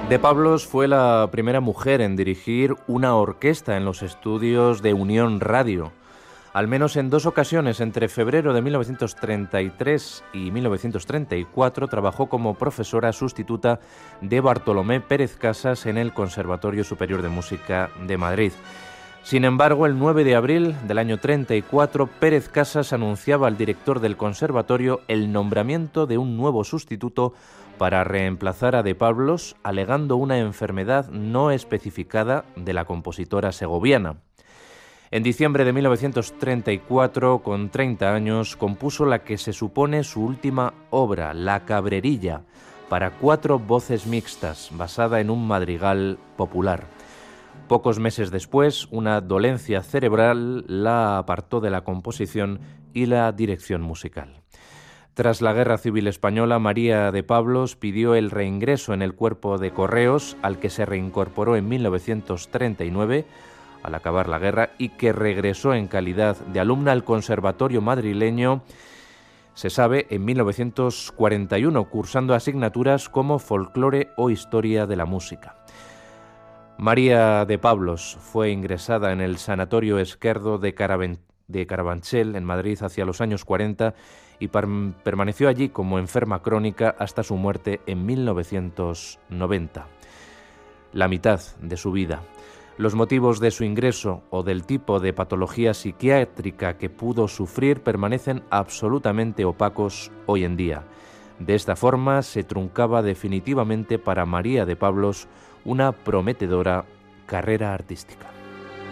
De Pablos fue la primera mujer en dirigir una orquesta en los estudios de Unión Radio. Al menos en 2 ocasiones, entre febrero de 1933 y 1934, trabajó como profesora sustituta de Bartolomé Pérez Casas en el Conservatorio Superior de Música de Madrid. Sin embargo, el 9 de abril del año 34, Pérez Casas anunciaba al director del conservatorio el nombramiento de un nuevo sustituto para reemplazar a De Pablos, alegando una enfermedad no especificada de la compositora segoviana. En diciembre de 1934, con 30 años, compuso la que se supone su última obra, La Cabrerilla, para 4 voces mixtas, basada en un madrigal popular. Pocos meses después, una dolencia cerebral la apartó de la composición y la dirección musical. Tras la Guerra Civil Española, María de Pablos pidió el reingreso en el Cuerpo de Correos, al que se reincorporó en 1939, al acabar la guerra, y que regresó en calidad de alumna al Conservatorio madrileño, se sabe, en 1941, cursando asignaturas como folclore o historia de la música. María de Pablos fue ingresada en el Sanatorio Esquerdo de Carabanchel, en Madrid, hacia los años 40 y permaneció allí como enferma crónica hasta su muerte en 1990. La mitad de su vida. Los motivos de su ingreso o del tipo de patología psiquiátrica que pudo sufrir permanecen absolutamente opacos hoy en día. De esta forma se truncaba definitivamente para María de Pablos una prometedora carrera artística.